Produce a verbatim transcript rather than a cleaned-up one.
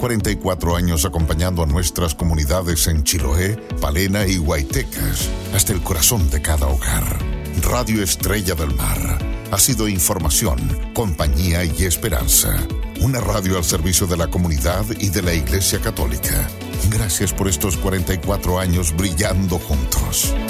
cuarenta y cuatro años acompañando a nuestras comunidades en Chiloé, Palena y Huaytecas, hasta el corazón de cada hogar. Radio Estrella del Mar ha sido información, compañía y esperanza. Una radio al servicio de la comunidad y de la Iglesia Católica. Gracias por estos cuarenta y cuatro años brillando juntos.